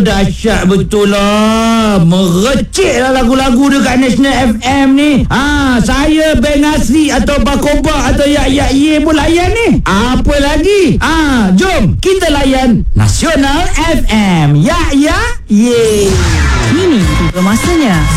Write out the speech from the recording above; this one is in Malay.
dahsyat betul lah. Merecik lah lagu-lagu dekat National FM ni. Saya Ben Asri atau Bakoba atau Yak Ye pun layan ni. Apa lagi? Jom kita layan Nasional FM. Yak Ye. Kini tiba masanya